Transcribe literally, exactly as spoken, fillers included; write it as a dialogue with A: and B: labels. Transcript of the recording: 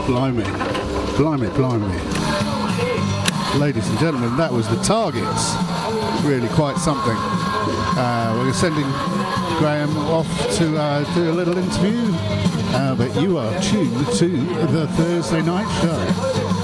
A: Blimey. Blimey, blimey. Ladies and gentlemen, that was The Targets. Really quite something. Uh, we're sending Graham off to uh, do a little interview, uh, but you are tuned to the Thursday Night Show.